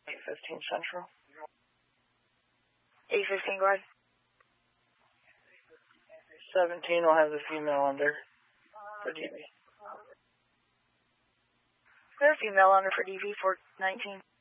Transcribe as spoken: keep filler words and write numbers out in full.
eight fifteen Central. eight fifteen, go ahead. seventeen will have the female under for D V. Clear female under for D V for nineteen.